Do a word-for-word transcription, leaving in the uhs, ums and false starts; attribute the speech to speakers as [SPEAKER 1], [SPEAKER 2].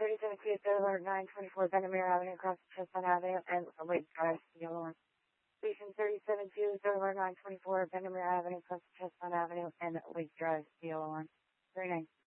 [SPEAKER 1] thirty-seven Kia Solar nine twenty-four Benamir Avenue, across Chestnut Avenue, and Lake Drive, the yellow one. Station thirty-seven two Solar nine twenty-four Benamir Avenue, across Chestnut Avenue, and Lake Drive, the yellow one. Very nice.